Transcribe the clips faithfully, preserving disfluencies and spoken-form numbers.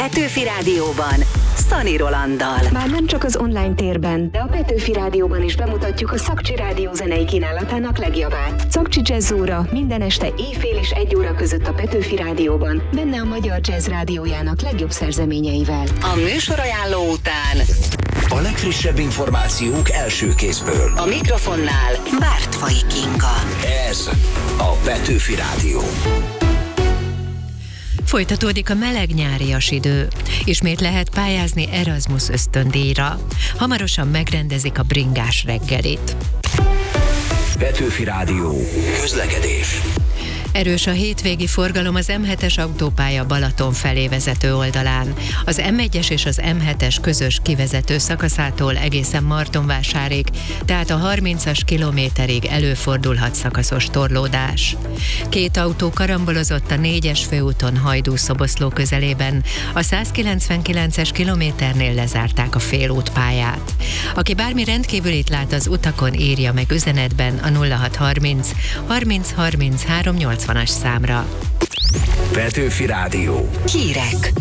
Petőfi Rádióban, Szani Rolanddal. Már nem csak az online térben, de a Petőfi Rádióban is bemutatjuk a Szakcsi Rádió zenei kínálatának legjobbát. Szakcsi Jazz óra minden este éjfél és egy óra között a Petőfi Rádióban, benne a Magyar Jazz Rádiójának legjobb szerzeményeivel. A műsorajánló után a legfrissebb információk első kézből. A mikrofonnál Bártfai Kinga. Ez a Petőfi Rádió. Folytatódik a meleg nyárias idő. Ismét lehet pályázni Erasmus ösztöndíjra. Hamarosan megrendezik a bringás reggelit. Petőfi Rádió. Közlekedés. Erős a hétvégi forgalom az em hetes autópálya Balaton felé vezető oldalán. Az em egyes és az em hetes közös kivezető szakaszától egészen Martonvásárig, tehát a harmincas kilométerig előfordulhat szakaszos torlódás. Két autó karambolozott a négyes főúton Hajdú-Szoboszló közelében, a százkilencvenkilences kilométernél lezárták a félútpályát. Aki bármi rendkívülit lát az utakon, írja meg üzenetben a nulla hat harminc harminc harminc három nyolcvanas számra. Petőfi Rádió. Hírek.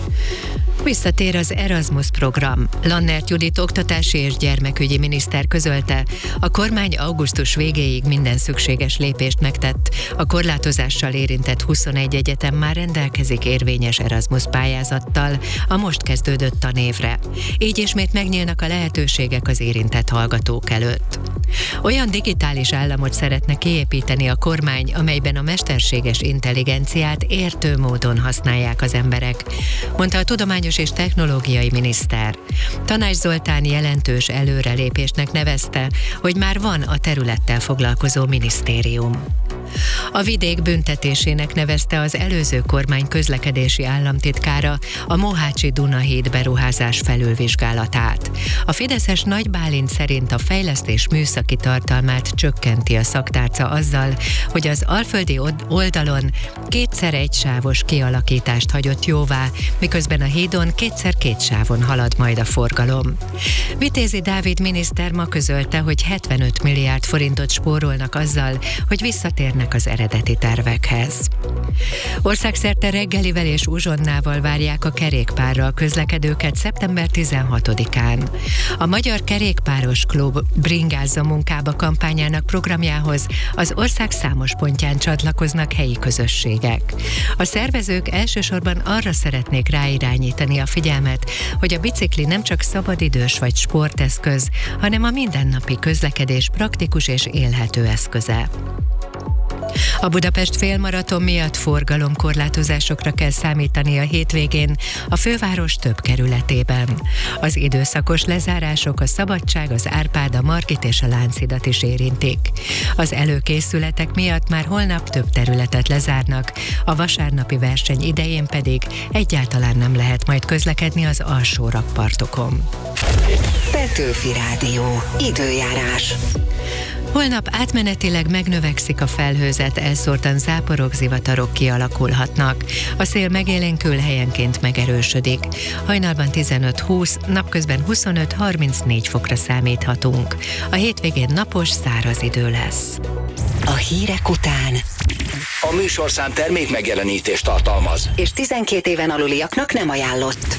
Visszatér az Erasmus program. Lannert Judit oktatási és gyermekügyi miniszter közölte, a kormány augusztus végéig minden szükséges lépést megtett. A korlátozással érintett huszonegy egyetem már rendelkezik érvényes Erasmus pályázattal a most kezdődött tanévre. Így ismét megnyílnak a lehetőségek az érintett hallgatók előtt. Olyan digitális államot szeretne kiépíteni a kormány, amelyben a mesterséges intelligenciát értő módon használják az emberek, mondta a tudományos és technológiai miniszter. Tanács Zoltán jelentős előrelépésnek nevezte, hogy már van a területtel foglalkozó minisztérium. A vidék büntetésének nevezte az előző kormány közlekedési államtitkára a Mohácsi Dunahíd beruházás felülvizsgálatát. A fideszes Nagy Bálint szerint a fejlesztés műszaki tartalmát csökkenti a szaktárca azzal, hogy az alföldi oldalon kétszer egy sávos kialakítást hagyott jóvá, miközben a hídon kétszer két sávon halad majd a forgalom. Vitézi Dávid miniszter ma közölte, hogy hetvenöt milliárd forintot spórolnak azzal, hogy visszatérnek az eredeti tervekhez. Országszerte reggelivel és uzsonnával várják a kerékpárral közlekedőket szeptember tizenhatodikán. A Magyar Kerékpáros Klub Bringázza munkába kampányának programjához az ország számos pontján csatlakoznak helyi közösségek. A szervezők elsősorban arra szeretnék ráirányítani a figyelmet, hogy a bicikli nem csak szabadidős vagy sporteszköz, hanem a mindennapi közlekedés praktikus és élhető eszköze. A Budapest félmaraton miatt forgalomkorlátozásokra kell számítani a hétvégén a főváros több kerületében. Az időszakos lezárások a Szabadság, az Árpád, a Margit és a Lánchidat is érintik. Az előkészületek miatt már holnap több területet lezárnak, a vasárnapi verseny idején pedig egyáltalán nem lehet majd közlekedni az alsó rakpartokon. Petőfi Rádió. Időjárás. Holnap átmenetileg megnövekszik a felhőzet, elszórtan záporok, zivatarok kialakulhatnak. A szél megélénkül, helyenként megerősödik. Hajnalban tizenöt húsz, napközben huszonöt harmincnégy fokra számíthatunk. A hétvégén napos, száraz idő lesz. A hírek után A műsorszám termék megjelenítést tartalmaz, és tizenkét éven aluliaknak nem ajánlott.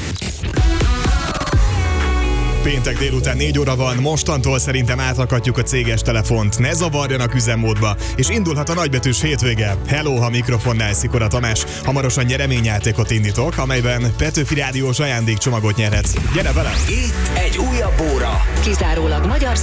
Péntek délután négy óra van, mostantól szerintem átrakatjuk a céges telefont, ne zavarjanak üzemmódba, és indulhat a nagybetűs hétvége. Hello, ha mikrofonnál Szikora Tamás. Hamarosan nyereményjátékot indítok, amelyben Petőfi Rádiós ajándékcsomagot nyerhetsz. Gyere velem! itt egy újabb óra. Kizárólag magyar